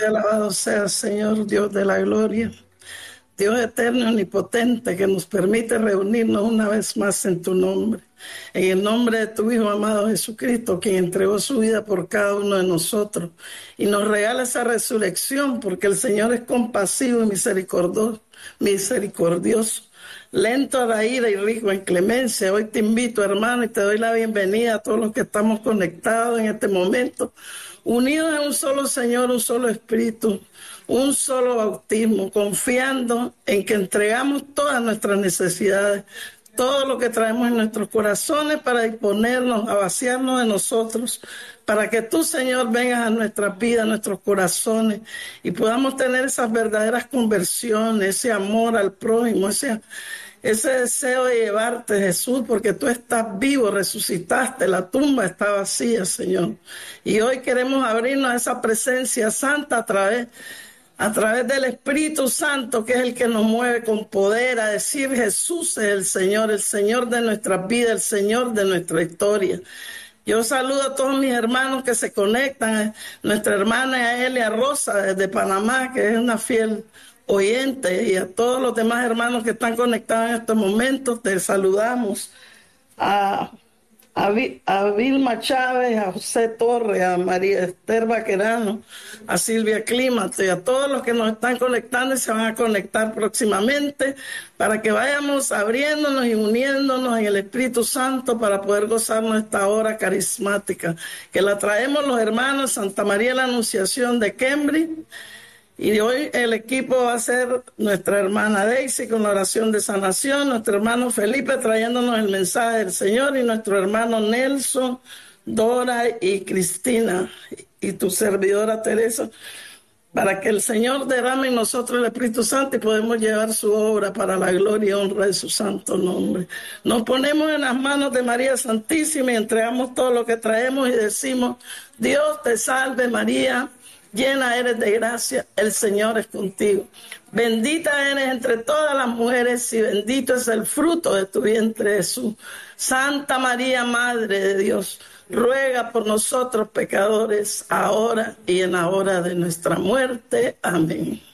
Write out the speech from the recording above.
Alabado sea, Señor, Dios de la gloria, Dios eterno y omnipotente, que nos permite reunirnos una vez más en tu nombre. En el nombre de tu Hijo amado Jesucristo, quien entregó su vida por cada uno de nosotros y nos regala esa resurrección, porque el Señor es compasivo y misericordioso, lento a la ira y rico en clemencia. Hoy te invito, hermano, y te doy la bienvenida a todos los que estamos conectados en este momento, unidos en un solo Señor, un solo Espíritu, un solo bautismo, confiando en que entregamos todas nuestras necesidades, todo lo que traemos en nuestros corazones para disponernos a vaciarnos de nosotros, para que tú, Señor, vengas a nuestras vidas, a nuestros corazones y podamos tener esas verdaderas conversiones, ese amor al prójimo, ese deseo de llevarte, Jesús, porque tú estás vivo, resucitaste, la tumba está vacía, Señor. Y hoy queremos abrirnos a esa presencia santa a través del Espíritu Santo, que es el que nos mueve con poder a decir: Jesús es el Señor de nuestras vidas, el Señor de nuestra historia. Yo saludo a todos mis hermanos que se conectan, nuestra hermana Elia Rosa desde Panamá, que es una fiel oyente, y a todos los demás hermanos que están conectados en estos momentos, te saludamos. A a Vilma Chávez, a José Torres, a María Esther Baquerano, a Silvia Clímato y a todos los que nos están conectando y se van a conectar próximamente, para que vayamos abriéndonos y uniéndonos en el Espíritu Santo para poder gozarnos esta hora carismática, que la traemos los hermanos Santa María de la Anunciación de Cambridge. Y hoy el equipo va a ser nuestra hermana Daisy con la oración de sanación, nuestro hermano Felipe trayéndonos el mensaje del Señor, y nuestro hermano Nelson, Dora y Cristina, y tu servidora Teresa, para que el Señor derrame en nosotros el Espíritu Santo y podamos llevar su obra para la gloria y honra de su santo nombre. Nos ponemos en las manos de María Santísima y entregamos todo lo que traemos y decimos: Dios te salve María, llena eres de gracia, el Señor es contigo. Bendita eres entre todas las mujeres y bendito es el fruto de tu vientre, Jesús. Santa María, Madre de Dios, ruega por nosotros pecadores, ahora y en la hora de nuestra muerte. Amén.